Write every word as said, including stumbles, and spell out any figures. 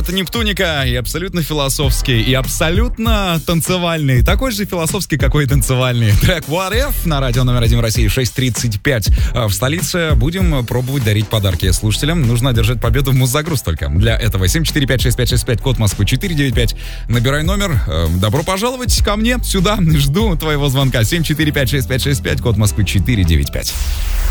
Это Нептуника, и абсолютно философский, и абсолютно танцевальный. Такой же философский, какой и танцевальный. Трек What If на радио номер один в России, шесть тридцать пять. В столице будем пробовать дарить подарки слушателям. Нужно одержать победу в Муззагруз только. Для этого семь четыре пять шесть пять шесть пять, код Москвы четыре девять пять. Набирай номер. Добро пожаловать ко мне сюда. Жду твоего звонка. семь четыре пять шесть пять шесть пять, код Москвы четыре девять пять.